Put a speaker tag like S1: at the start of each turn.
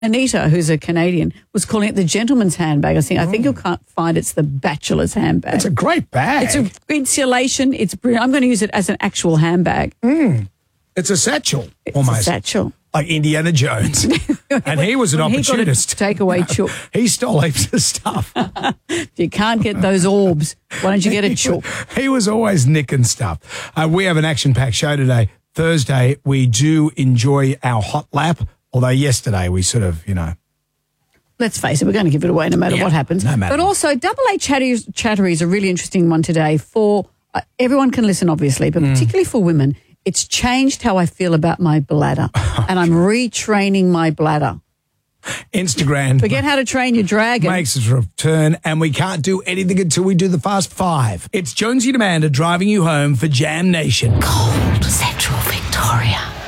S1: Anita, who's a Canadian, was calling it the gentleman's handbag. I think you'll can't find it's the bachelor's handbag.
S2: It's a great bag.
S1: It's a insulation. It's brilliant. I'm going to use it as an actual handbag.
S2: It's a satchel, almost.
S1: It's a satchel.
S2: Like Indiana Jones. And he was an opportunist.
S1: He got a takeaway chook.
S2: He stole heaps of stuff.
S1: If you can't get those orbs, why don't you get a chook?
S2: He was always nicking stuff. We have an action-packed show today. Thursday, we do enjoy our hot lap, although yesterday we sort of,
S1: Let's face it, we're going to give it away no matter what happens.
S2: No matter.
S1: But also, Double A Chattery is a really interesting one today for everyone can listen, obviously, but particularly for women. It's changed how I feel about my bladder, and I'm retraining my bladder.
S2: Instagram.
S1: Forget how to train your dragon.
S2: Makes its return, and we can't do anything until we do the Fast Five. It's Jonesy and Amanda driving you home for Jam Nation.
S3: Cold Central Victoria.